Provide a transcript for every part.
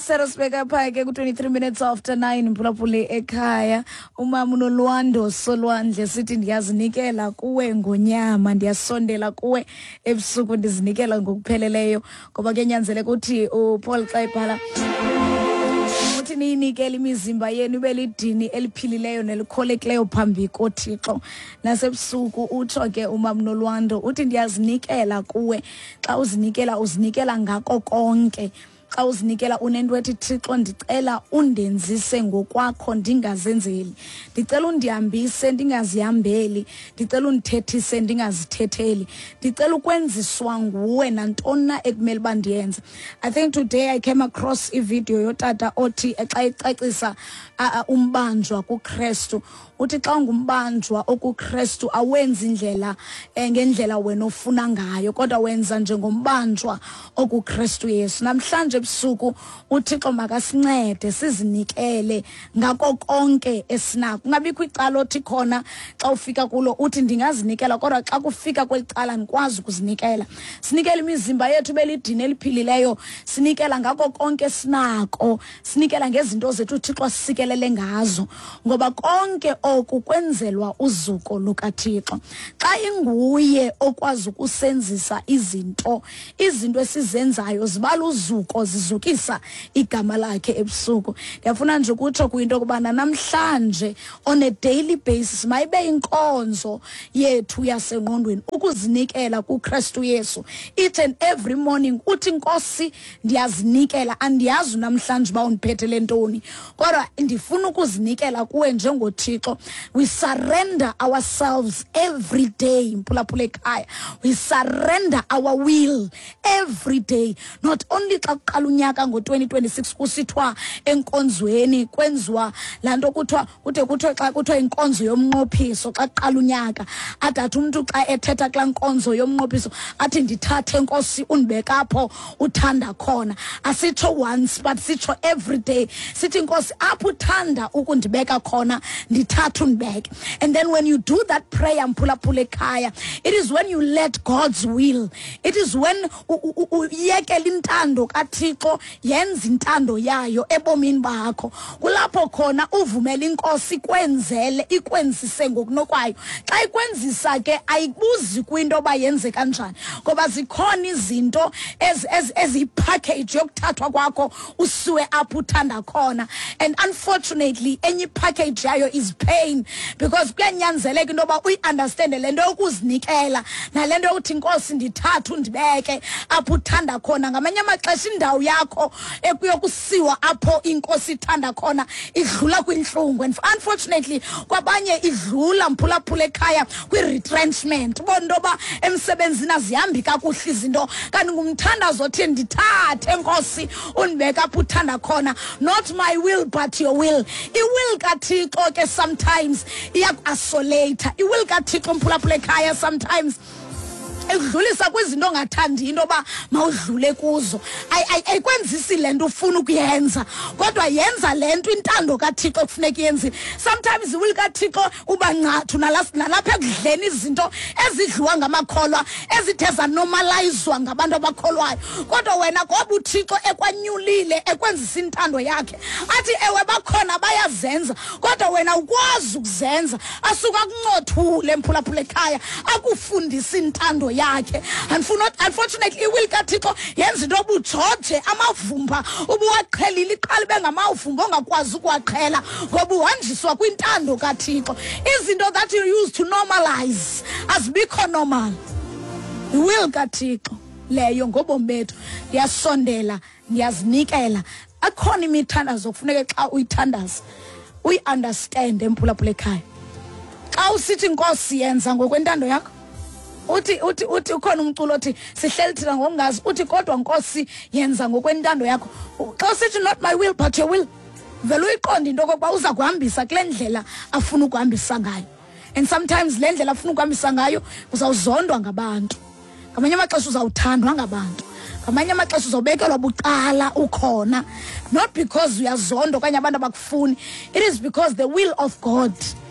Serosbeka phake ku-23 minutes after 9 mphulaphuli ekhaya. Umama uNolwando Solwandle sithi ndiyazinikela kuwe ngonyama, ndiyasondela kuwe ebusuku, ndizinikela ngokupheleleyo ngoba kuyanyanzeleka ukuthi uPaul xa ebhala uthi niyinikele imizimba yenu ibe lidini eliphilileyo nelikholekileyo phambi koThixo. Nasebusuku utsho ke umama uNolwando uthi ndiyazinikela kuwe. Xa uzinikela uzinikela ngako konke. Xa uzinikela unento ethi Thixo ndicela undenzise ngokwakho ndingazenzeli, ndicela undihambise ndingazihambeli, ndicela undithethise ndingazithetheli, ndicela ukwenziswa nguwe nantoni na ekumele uba ndiyenze. I think today I came across a video yotata othi xa ecacisa umbanjwa kuKristu, uthi xa ungumbanjwa okuKristu awenzi indlela ngendlela wena ofuna ngayo, kodwa wenza njengombanjwa okuKristu Yesu. Namhlanje ebusuku uThixo makasincede sizinikele ngako konke esinako. Kungabikho icala othi khona xa ufika kulo uthi ndingazinikela, kodwa xa kufika kwelicala nikwazi ukuzinikela. Sinikele imizimba yethu belidini eliphilileyo, sinikela ngako konke esinako, sinikela ngezinto zethu uThixo sikelele ngazo, ngoba konke oku kwenzelwa uzuko lukaThixo. Xa inguye okwazi ukusenzisa izinto esizenzayo zibala uzuko, zizukisa igama lakhe ebusuku. Ndiyafuna nje ukutsho kuyinto kubana namhlanje on a daily basis mayibe inkonzo yethu yasengqondweni ukuzinikela kuKristu Yesu. Each and every morning uthi Nkosi ndiyazinikela, andiyazi namhlanje ba undiphethele ntoni, kodwa ndifuna ukuzinikela kuwe njengoThixo. We surrender ourselves every day mphulaphula ekhaya. We surrender our will every day. Not only xa kuqala unyaka ngo-2026 kusithwa enkonzweni kwenziwa lanto kuthiwa xa kuthiwa inkonzo yomnqophiso xa kuqala unyaka, athi umuntu xa ethetha kulaa nkonzo yomnqophiso athi ndithathe Nkosi undibeka apho uthanda khona. Asitsho once but sitsho every day, sithi Nkosi apho uthanda ukundibeka khona ndithatha undibeke. And then when you do that prayer mphulaphula ekhaya, it is when you let God's will, it is when uyekela intando kaThixo yenza intando yayo ebomini bakho, kulapho khona uvumela Inkosi kwenzele ikwenzise ngokunokwayo. Xa ikwenzisa ke ayibuzi kwinto ba yenze kanjani, ngoba zikhona izinto ezipackage yokuthathwa kwakho usiwe apho uthanda khona. And unfortunately enye package yayo is pain, because kuyanyanzeleka into yoba uyi-understande le nto yokuzinikela nale nto yokuthi Nkosi ndithatha undibeke apho uthanda khona. Ngamanye amaxesha indawo yakho ekuyokusiwa apho Inkosi ithanda khona idlula kwintlungu, and unfortunately kwabanye idlula mphulaphula ekhaya kwi-retrenchment. Ubona into yoba emsebenzini azihambi kakuhle izinto, kanti ngumthandazo othi ndithathe Nkosi undibeke apho uthanda khona. Not my will but your will. I-will kaThixo ke sometimes iyaku-isolate. I-will kaThixo mphulaphula ekhaya sometimes ekudlulisa kwizinto ongathandi into ba mawudlule kuzo. Ayikwenzisi le nto ufuna ukuyenza, kodwa yenza le nto intando kaThixo kufuneka yenze. Sometimes will kaThixo uba nqathu nalapha ekudleni izinto ezidliwa ngamakholwa ezithe zanormalizwa ngabantu abakholwayo, kodwa wena ngoba uThixo ekwanyulile ekwenzisa intando yakhe athi ewe bakhona bayazenza, kodwa wena ukwazi ukuzenza. Asuka kuncothule mphulaphula ekhaya akufundisa intando yakhe. Unfortunately iwill kaThixo yenza into obujoje amavumba ubuwaqhelile iqala bengamavumba ongakwazi ukuwaqhela ngoba uhanjiswa kwintando kaThixo. Izinto that you used to normalize azibikho normal. Iwill kaThixo leyo ngobomi bethu. Ndiyasondela, ndiyazinikela. Akhona imithandazo kufuneka xa uyithandaza uyi-understand emphulaphula ekhaya. Xa usithi Nkosi yenza ngokwentando yakho, uthi ukhona umculo othi sihleli thina ngokungazi, uthi kodwa Nkosi yenza ngokwentando yakho. Xa usithi not my will but your will, vele uyiqonda into kokuba uza kuhambisa kule ndlela afuna ukuhambisa ngayo. And sometimes le ndlela afuna ukuhambisa ngayo uzawuzondwa ngabantu, ngamanye amaxesha uzawuthandwa ngabantu, ngamanye amaxesha uzawubekelwa bucala ukhona, not because uyazondwa okanye abantu abakufuni. It is because the will of God.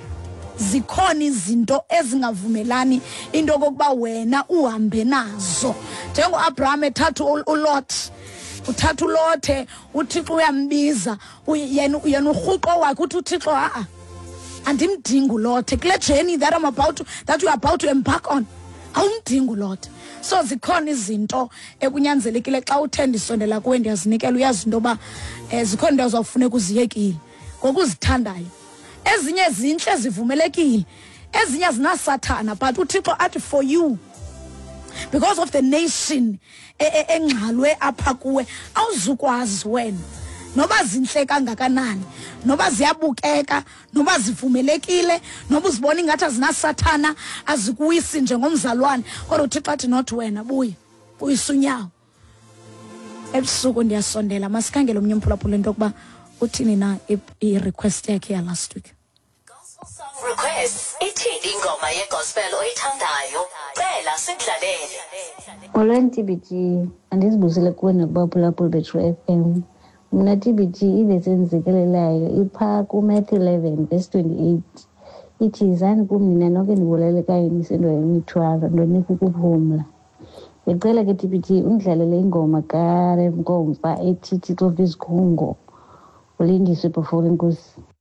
Zikhona izinto ezingavumelani into kokuba wena uhambe nazo. Njengo Abraham ethatha uLot uthatha ulothe uThixo uyambiza yena urhuqo wakhe uthi uThixo andimdingi ulothe kule journey that you are about to embark on. Awumdingi ulothe. So zikhona izinto ekunyanzelekile xa uthe ndisondela kuwe ndiyazinikela uyazi into yoba zikhona into uzawufuneka uziyekile ngokuzithandayo. Ezinye zinhle zivumelekile, ezinye zinasathana, but uThixo athi for you, because of the nation engxalwe apha kuwe, awuzukwazi wena noba zinhle kangakanani, noba ziyabukeka, noba zivumelekile, noba uzibona ingathi azinasathana, azikuwisi njengomzalwane, kodwa uThixo athi not wena, buyisa unyawo. Ebusuku ndiyasondela, masikhangele omnye umphulaphula into yokuba uthini na i-request yakhe ya last week. Request ithi ingoma yegospel oyithandayo cela sidlalele. Molweni TBG, andizibuzele kuwe nakubaphulaphula beTrue FM. Mna TBG ile senzikelelayo ipha kuMatthew 11 verse 28. Ithi izani kumina nonke nibolelekayo nisendayo emithwalo ndonika ukuphumla. Ngicela ke TBG undlalele ingoma kaRev Nkomfa ethi Thixo Vizikhungo. Ulindiswe before inkosi.